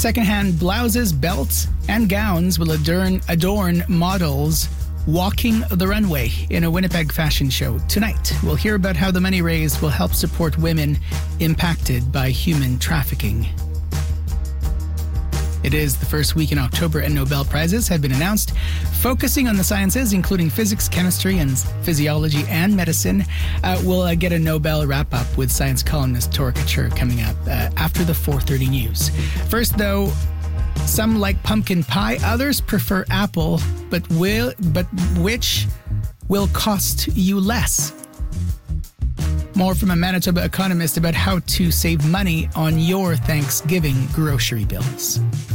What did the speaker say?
Secondhand blouses, belts, and gowns will adorn models walking the runway in a Winnipeg fashion show tonight. We'll hear about how the money raised will help support women impacted by human trafficking. It is the first week in October and Nobel Prizes have been announced, focusing on the sciences, including physics, chemistry, and physiology and medicine. We'll get a Nobel wrap-up with science columnist Tora Couture coming up after the 4:30 news. First, though, some like pumpkin pie, others prefer apple, but which will cost you less? More from a Manitoba economist about how to save money on your Thanksgiving grocery bills.